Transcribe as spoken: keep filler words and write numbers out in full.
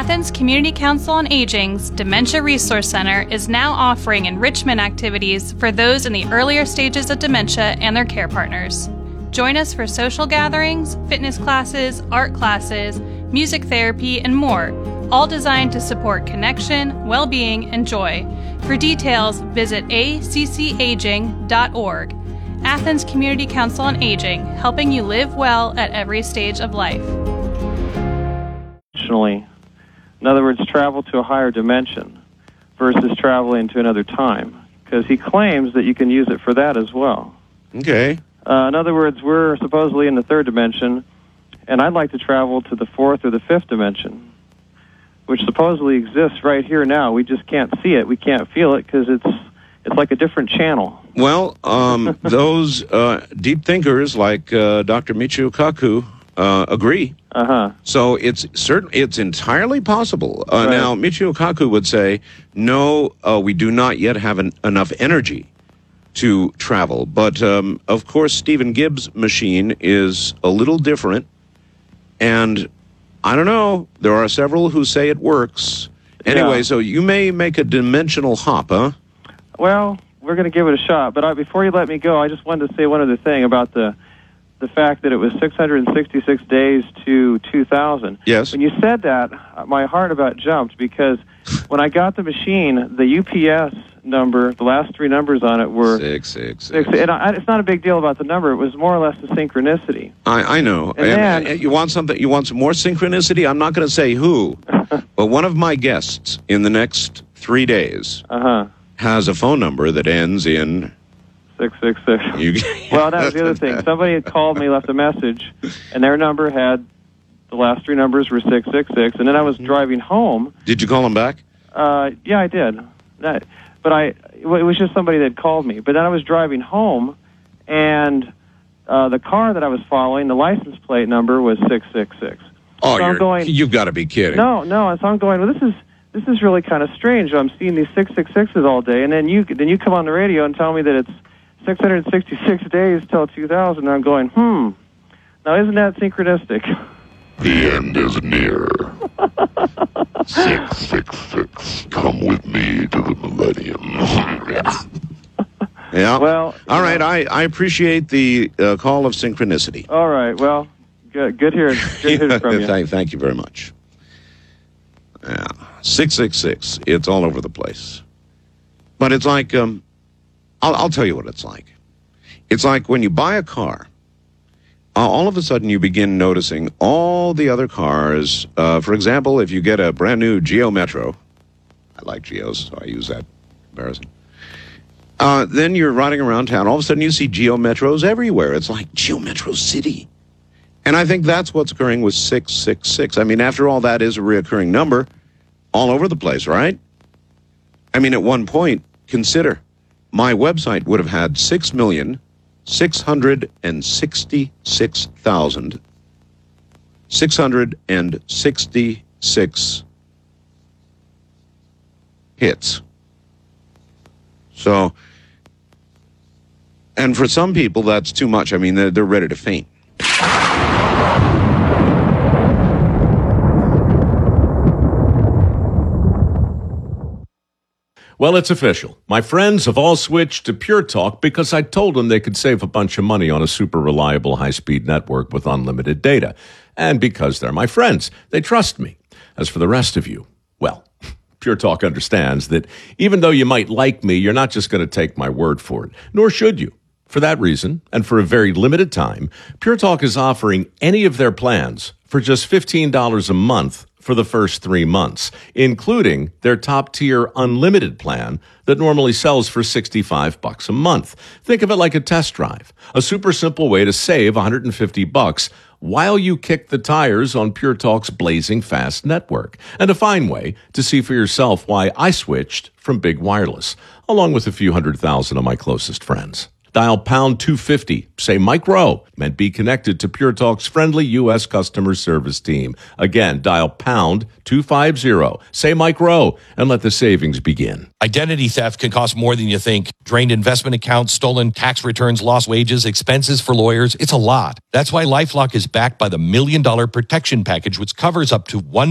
Athens Community Council on Aging's Dementia Resource Center is now offering enrichment activities for those in the earlier stages of dementia and their care partners. Join us for social gatherings, fitness classes, art classes, music therapy, and more, all designed to support connection, well-being, and joy. For details, visit a c c aging dot org. Athens Community Council on Aging, helping you live well at every stage of life. In other words, travel to a higher dimension versus traveling to another time, because he claims that you can use it for that as well. Okay. Uh, in other words, we're supposedly in the third dimension, and I'd like to travel to the fourth or the fifth dimension, which supposedly exists right here now. We just can't see it. We can't feel it because it's it's like a different channel. Well, um, those uh, deep thinkers like uh, Doctor Michio Kaku uh, agree. Uh-huh. So it's certain, it's entirely possible. Uh, Right. Now, Michio Kaku would say, no, uh, we do not yet have an, enough energy to travel. But, um, of course, Stephen Gibbs' machine is a little different. And I don't know. There are several who say it works. Anyway, Yeah. so you may make a dimensional hop, huh? Well, we're going to give it a shot. But I, before you let me go, I just wanted to say one other thing about the the fact that it was six hundred sixty-six days to two thousand. Yes. When you said that, my heart about jumped, because when I got the machine, the U P S number, the last three numbers on it were Six, six, six. six. And I, it's not a big deal about the number. It was more or less a synchronicity. I, I know. And And, then- uh, you want something? You want some more synchronicity? I'm not going to say who, but one of my guests in the next three days Uh-huh. has a phone number that ends in. Six, six, six. You, Well, that was the other thing. Somebody had called me, left a message, and their number had the last three numbers were six, six, six. And then I was driving home. Did you call him back? Uh, yeah, I did. That, but I, it was just somebody that called me. But then I was driving home, and uh, the car that I was following, the license plate number was six, six, six. Oh, So I'm you're, going- you've got to be kidding. No, no. So I'm going, well, this is this is really kind of strange. I'm seeing these six, six, sixes all day, and then you then you come on the radio and tell me that it's six hundred sixty-six days till two thousand. And I'm going, hmm. Now, isn't that synchronistic? The end is near. six six six, come with me to the millennium. Yeah. Well, all you right. know. I, I appreciate the uh, call of synchronicity. All right. Well, good. Good hearing. Good hearing from you. thank, thank you very much. Yeah. six six six. It's all over the place. But it's like, um, I'll, I'll tell you what it's like. It's like when you buy a car, uh, all of a sudden you begin noticing all the other cars. Uh, for example, if you get a brand new Geo Metro, I like Geos, so I use that comparison. Uh, then you're riding around town. All of a sudden you see Geo Metros everywhere. It's like Geo Metro City. And I think that's what's occurring with six six six. I mean, after all, that is a reoccurring number all over the place, right? I mean, at one point, consider, my website would have had six million six hundred sixty-six thousand six hundred sixty-six hits. So, and for some people, that's too much. I mean, they're, they're ready to faint. Well, it's official. My friends have all switched to Pure Talk because I told them they could save a bunch of money on a super reliable high-speed network with unlimited data. And because they're my friends, they trust me. As for the rest of you, well, Pure Talk understands that even though you might like me, you're not just going to take my word for it, nor should you. For that reason, and for a very limited time, Pure Talk is offering any of their plans for just fifteen dollars a month for the first three months, including their top-tier unlimited plan that normally sells for sixty-five bucks a month. Think of it like a test drive, a super simple way to save one hundred fifty bucks while you kick the tires on Pure Talk's blazing fast network, and a fine way to see for yourself why I switched from Big Wireless, along with a few hundred thousand of my closest friends. Dial pound two fifty, say Mike Rowe, and be connected to Pure Talk's friendly U S customer service team. Again, dial pound two fifty, say Mike Rowe, and let the savings begin. Identity theft can cost more than you think. Drained investment accounts, stolen tax returns, lost wages, expenses for lawyers. It's a lot. That's why LifeLock is backed by the Million Dollar Protection Package, which covers up to one